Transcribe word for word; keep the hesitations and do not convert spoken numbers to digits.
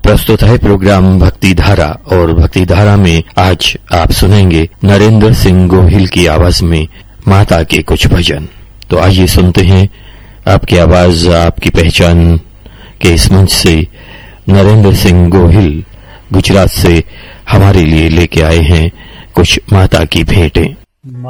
प्रस्तुत है प्रोग्राम भक्ति धारा और भक्ति धारा में आज आप सुनेंगे नरेंद्र सिंह गोहिल की आवाज में माता के कुछ भजन। तो आइए सुनते हैं आपकी आवाज आपकी पहचान के इस मंच से नरेंद्र सिंह गोहिल गुजरात से हमारे लिए लेके आए हैं कुछ माता की भेंटें।